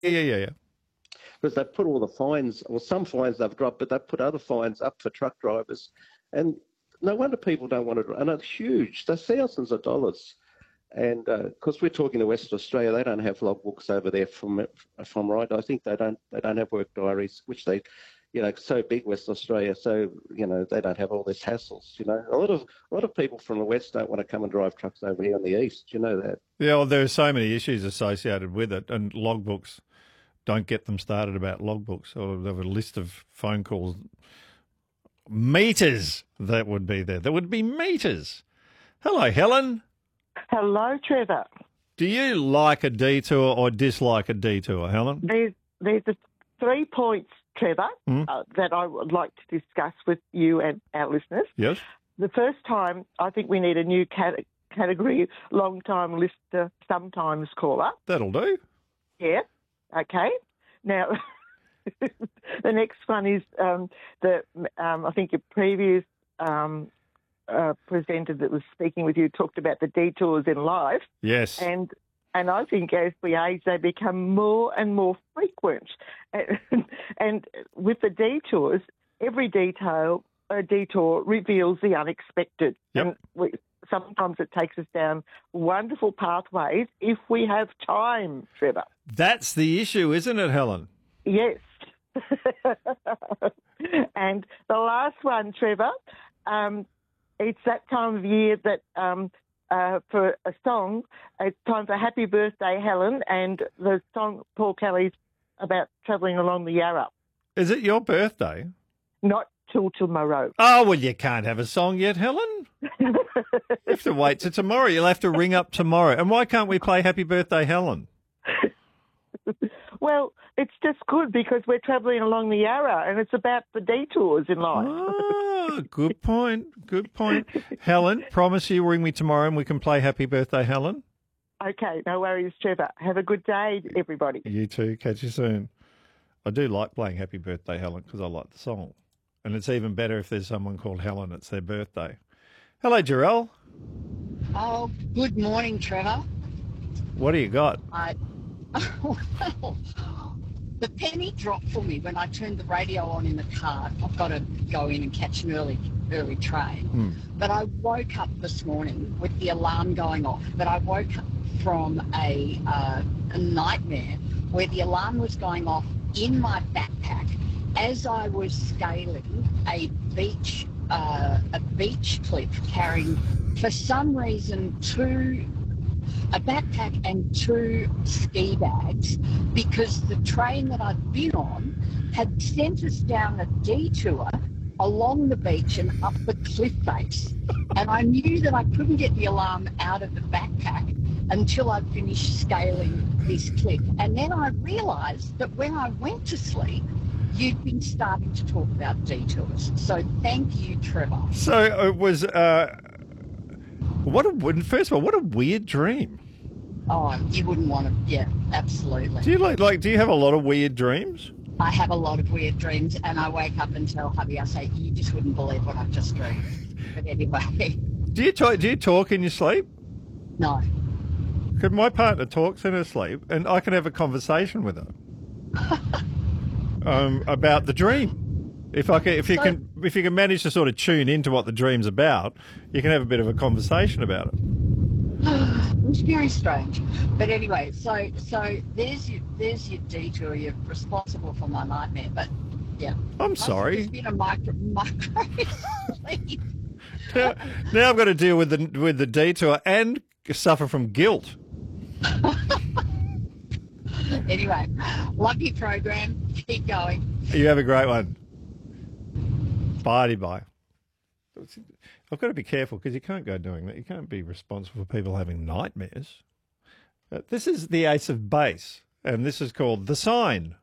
Yeah. Because they've put all the fines, or some fines they've dropped, but they've put other fines up for truck drivers. And no wonder people don't want to, and it's huge. They're thousands of dollars. And because we're talking to Western Australia, they don't have logbooks over there from right. I think they don't have work diaries, which they, so big Western Australia, so they don't have all these hassles. A lot of people from the west don't want to come and drive trucks over here in the east. You know that. Yeah, well, there are so many issues associated with it, and logbooks don't get them started about logbooks. Or they have a list of phone calls, meters that would be there. There would be meters. Hello, Helen. Hello, Trevor. Do you like a detour or dislike a detour, Helen? There's the 3 points, Trevor, that I would like to discuss with you and our listeners. Yes. The first time, I think we need a new category, long-time listener, sometimes caller. That'll do. Yeah. Okay. Now, the next one is I think your previous presenter that was speaking with you talked about the detours in life. Yes. And I think as we age, they become more and more frequent. And with the detours, every detour reveals the unexpected. Yep. And sometimes it takes us down wonderful pathways if we have time, Trevor. That's the issue, isn't it, Helen? Yes. And the last one, Trevor, it's that time of year that for a song, it's time for Happy Birthday, Helen, and the song Paul Kelly's about travelling along the Yarra. Is it your birthday? Not till tomorrow. Oh, well, you can't have a song yet, Helen. You have to wait till tomorrow. You'll have to ring up tomorrow. And why can't we play Happy Birthday, Helen? Well, it's just good because we're travelling along the Yarra and it's about the detours in life. Oh, good point. Good point. Helen, promise you ring me tomorrow and we can play Happy Birthday, Helen. Okay, no worries, Trevor. Have a good day, everybody. You too. Catch you soon. I do like playing Happy Birthday, Helen, because I like the song. And it's even better if there's someone called Helen. It's their birthday. Hello, Jarell. Oh, good morning, Trevor. What do you got? Well, the penny dropped for me when I turned the radio on in the car. I've got to go in and catch an early train. But I woke up this morning with the alarm going off. But I woke up from a nightmare where the alarm was going off in my backpack as I was scaling a beach cliff, carrying, for some reason, a backpack and 2 ski bags, because the train that I'd been on had sent us down a detour along the beach and up the cliff face. And I knew that I couldn't get the alarm out of the backpack until I'd finished scaling this cliff. And then I realised that when I went to sleep, you'd been starting to talk about detours. So thank you, Trevor. So it was, first of all, what a weird dream. Oh, you wouldn't want to, yeah, absolutely. Do you do you have a lot of weird dreams? I have a lot of weird dreams, and I wake up and tell hubby, I say, you just wouldn't believe what I've just dreamed. But anyway. Do you talk in your sleep? No. Because my partner talks in her sleep, and I can have a conversation with her about the dream. If you can manage to sort of tune into what the dream's about, you can have a bit of a conversation about it. It's very strange, but anyway, so there's your detour. You're responsible for my nightmare, but yeah. I'm sorry. It's been a micro sleep. Now I've got to deal with the detour and suffer from guilt. Anyway, love your program. Keep going. You have a great one. Bye. I've got to be careful because you can't go doing that. You can't be responsible for people having nightmares. This is the Ace of Base, and this is called The Sign.